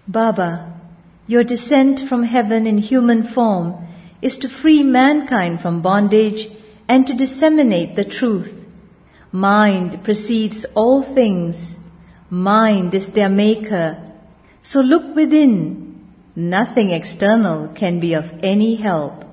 Baba, your descent from heaven in human form is to free mankind from bondage and to disseminate the truth. Mind precedes all things. Mind is their maker. So look within. Nothing external can be of any help.